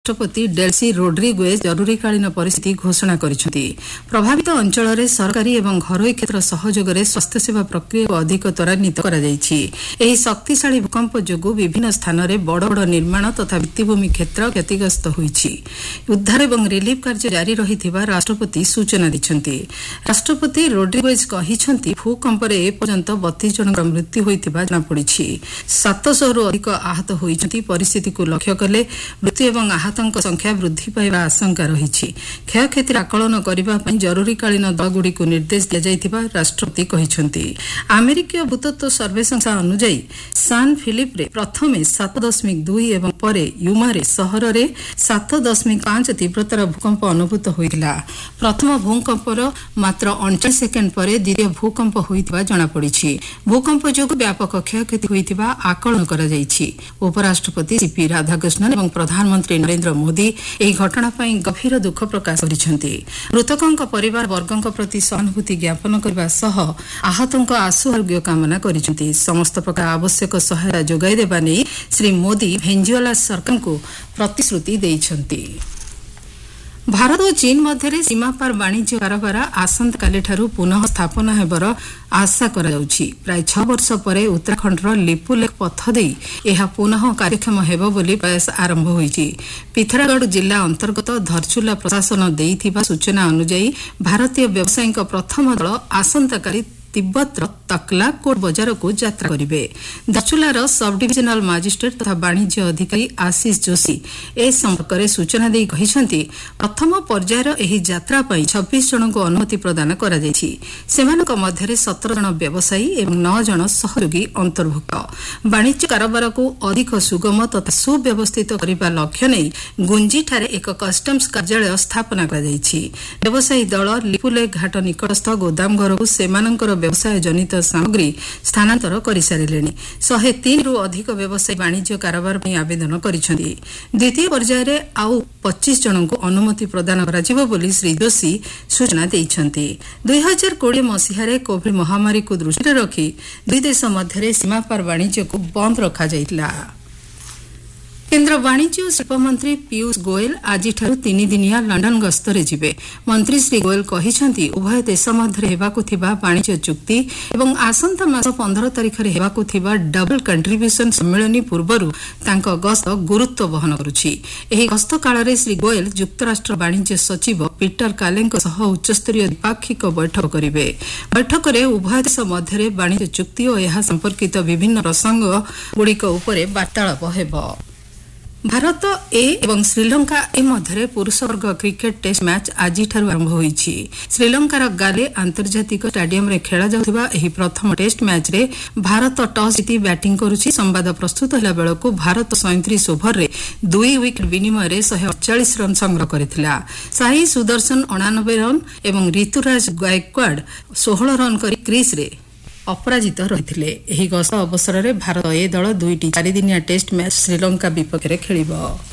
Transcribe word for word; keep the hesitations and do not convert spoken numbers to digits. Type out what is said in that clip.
राष्ट्रपति Delsey Rodriguez जरूरीकालीन परिस्थिति घोषणा करिसेंति। प्रभावित अंचल में सरकारी और घरोई क्षेत्र सहयोग में स्वास्थ्य सेवा प्रक्रिया को अधिक त्वरान्वित करा जायछि। एही शक्तिशाली भूकंप जोगु विभिन्न स्थान में बड़ बड़ निर्माण तथा भित्तिभूमि क्षेत्र क्षतिग्रस्त होइछि। उद्धार और रिलीफ कार्य जारी रहिथिबा राष्ट्रपति सूचना दैछन्ति। राष्ट्रपति रोड्रिगेज कहिसेंति भूकंप रे एपर्यंत बत्तीस जन मृत्यु होइथिबा जଣା पड़िछि। सात सौ रु अधिक आहत होइछन्ति। परिस्थिति को लक्ष्य कले मृत्यु और आहत संख्या वृद्धि पाइबा आशंका रही। क्षयक्षतिर आकलन करने जरूरीकालीन दलगुड़ी को निर्देश दिया राष्ट्रपति कहते। अमेरिकीय भूतत्व सर्वे संस्था अनुजाई सान फिलिप रे प्रथमे सात दशमिक दुई एवं परे यूमारे सहर रे सात दशमिक पांच तीव्रतार भूकंप अनुभूत होइतिला। प्रथम भूकंपर मात्र अड़चाश सेकेंड पर द्वितीय भूकंप होइतिबा जଣା पड़िछि। भूकंप जोगु व्यापक क्षयक्षति होइतिबा आकलन करा जायछि। उपराष्ट्रपति सीपी राधाकृष्णन एवं प्रधानमंत्री नरेंद्र मोदी ଏହି घटना ପାଇଁ गभीर दुख प्रकाश କରିଛନ୍ତି। मृतकଙ୍କ परिवार वर्गଙ୍କ प्रति सहानुभूति ज्ञापन କରିବା सह आहतଙ୍କ आशु आरोग्य कामना କରିଛନ୍ତି। समस्त प्रकार आवश्यक सहायता जोगाई देबा नै श्री मोदी भेनेजुएला सरकार को प्रतिश्रुति दैଛନ୍ତି। भारत और चीन मध्य सीमापार वाणिज्य कारोबार आसंता काली ठारू पुनः स्थापना हेबार आशा करा जाउछि। प्राय छह वर्ष परे उत्तराखंडर लिपुलेख पथ देई एहा पुनः कार्यक्षम हेबो बोली प्रयास आरंभ होइछि। पिथरागढ़ जिला अंतर्गत धरचुला प्रशासन देइथिबा सूचना अनुसार भारतीय व्यवसायिक प्रथम दल आसंता काली तिब्बतर तकला कोट बजार को यात्रा करिवे। दचुलार सब डिविजनल मजिस्ट्रेट तथा वाणिज्य अधिकारी आशीष जोशी ए संपर्क में सूचना दी कहिसेंति प्रथम पर्यायर एही यात्रा पई छब्बीस जन को अनुमति प्रदान करा जायछि। सेमानक मध्यरे सत्रह जन व्यवसायी एवं नौ जन सहयोगी अंतर्भुक्त। वाणिज्य कारोबार को अधिक सुगम तथा सुव्यवस्थित करबा लक्ष्य नै गुंजी ठारे एक कस्टम्स कार्यालय स्थापना करा जायछि। व्यवसायी दल लिपुलेख घाट निकटस्थ गोदाम घर को सेमानकर व्यवसाय जनित सामग्री स्थानांतर कर सारे शहे तीन रु अधिक व्यवसायी वाणिज्य कारोबार पर आवेदन करिसेंति। द्वितीय पर्यायर आउ पच्चीस जन को अनुमति प्रदान कराजिबो बोली श्री जोशी सूचना दैछन्ति। दुई हजार कोड़े मसीह कोविड महामारी को दृष्टि रखी दुई देश मध्य सीमापार वाणिज्य को बंद रखा जाइतिला। केन्द्र वाणिज्य और शिल्प मंत्री पीयूष गोयल आज तीन दिनिया लंडन गस्तरे जिबे। मंत्री श्री गोयल कहिसेंति उभय देश मध्य हेबाकु थिबा वाणिज्य चुक्ति एवं आसंता मास पंद्रह तारिख रे हेबाकु थिबा डबल कंट्रीब्यूशन सम्मेलनी पूर्वरु तांको गस्त गुरुत्व वहन करुछि। एही गस्त काल रे श्री गोयल युक्तराष्ट्र वाणिज्य सचिव पीटर कालेंको सह उच्चस्तरीय द्विपाक्षिक बैठक करिवे। बैठक रे उभय देश मध्य वाणिज्य चुक्ति और एहा संपर्कित विभिन्न प्रसंग गुड़िक उपरे वार्तालाप हेबो। भारत ए एवं श्रीलंका ए मध्य पुरुष वर्ग क्रिकेट टेस्ट मैच आज आरंभ होइछि। श्रीलंकार गाले आंतर्जातिक स्टेडियम रे खेला जाउथिबा एही प्रथम टेस्ट मैच रे भारत टॉस जीति बैटिंग करुछि। संवाद प्रस्तुत होला बेलको भारत सैंतीस ओभर रे दुई विकेट विनिमय रे एक सौ अड़तालीस रन संग्रह करिथिला। साई सुदर्शन अठानबे रन एवं ऋतुराज गायकवाड़ सोलह रन करी क्रीज रे अपराजित रही। एही गस्त अवसर में भारत ए दल दुईटी चारिदिनिया टेस्ट मैच श्रीलंका विपक्ष में खेलिब।